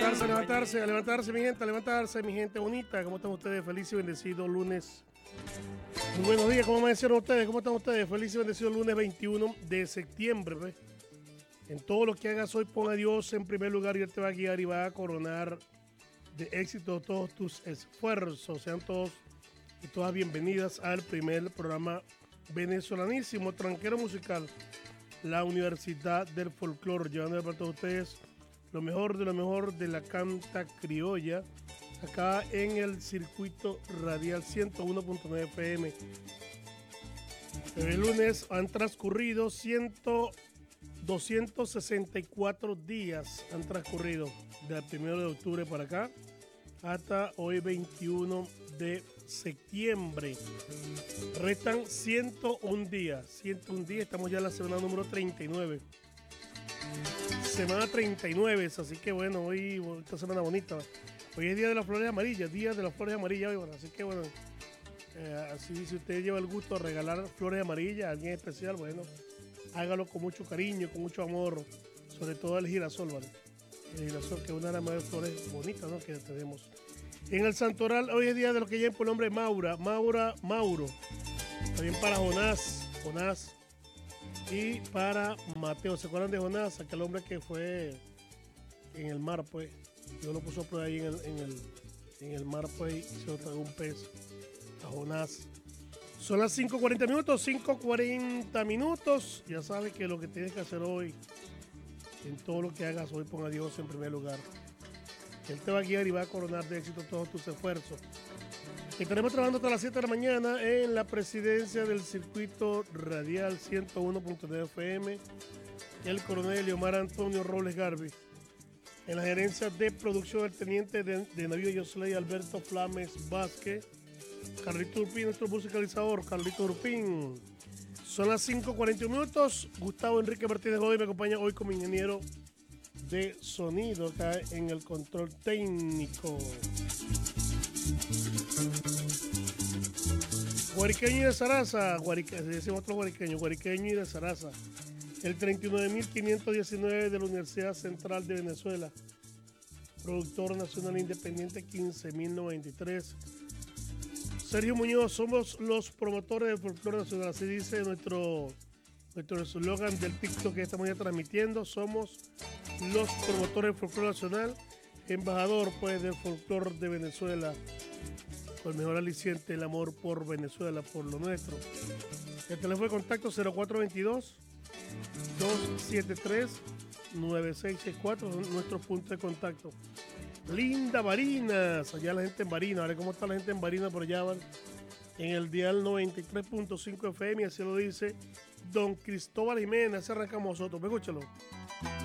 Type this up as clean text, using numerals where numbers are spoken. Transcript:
a levantarse, mi gente bonita. ¿Cómo están ustedes? Feliz y bendecido lunes. Muy buenos días, ¿cómo amanecieron ustedes? ¿Cómo están ustedes? Feliz y bendecido lunes 21 de septiembre. ¿Ves? En todo lo que hagas hoy, pon a Dios en primer lugar y Él te va a guiar y va a coronar de éxito todos tus esfuerzos. Sean todos y todas bienvenidas al primer programa venezolanísimo, tranquero musical, la Universidad del Folclore, llevando para todos ustedes lo mejor de la canta criolla, acá en el circuito radial 101.9 FM. El lunes han transcurrido 264 días, han transcurrido del 1 de octubre para acá hasta hoy 21 de septiembre. Restan 101 días, estamos ya en la semana número 39. Semana 39, así que bueno, hoy esta semana bonita. Hoy es Día de las Flores Amarillas, hoy, bueno, así que bueno, así si usted lleva el gusto de regalar flores amarillas a alguien especial, bueno, hágalo con mucho cariño, con mucho amor, sobre todo el girasol, ¿vale? El girasol, que es una de las mayores flores bonitas, ¿no?, que tenemos. En el Santoral, hoy es día de lo que llevan por nombre Mauro. También para Jonás. Y para Mateo. ¿Se acuerdan de Jonás? Aquel hombre que fue en el mar, pues. Dios lo puso por ahí en el mar, pues, y se lo tragó un pez a Jonás. Son las 5:40 minutos. Ya sabes que lo que tienes que hacer hoy, en todo lo que hagas hoy, pon a Dios en primer lugar. Él te va a guiar y va a coronar de éxito todos tus esfuerzos. Estaremos trabajando hasta las 7 de la mañana en la presidencia del circuito radial 101.9 FM. El coronel Leomar Antonio Robles Garbi. En la gerencia de producción, el teniente de navío Yosley Alberto Flames Vázquez. Carlito Urpín, nuestro musicalizador, Carlito Urpín. Son las 5:41 minutos. Gustavo Enrique Martínez Godoy me acompaña hoy como ingeniero de sonido acá en el control técnico. Guariqueño y de Zaraza, decimos otro guariqueño y de Zaraza, el 39.519 de la Universidad Central de Venezuela, productor nacional independiente 15.093. Sergio Muñoz, somos los promotores del folclore nacional, así dice nuestro eslogan del TikTok que estamos ya transmitiendo. Somos los promotores del folclore nacional, embajador pues del folclore de Venezuela, con el mejor aliciente, el amor por Venezuela, por lo nuestro. El teléfono de contacto 0422-273-9664, son nuestros puntos de contacto. Linda Barinas, allá la gente en Barinas, a ver cómo está la gente en Barinas por allá, ¿vale? En el dial 93.5 FM, así lo dice don Cristóbal Jiménez. Así arrancamos nosotros, escúchalo.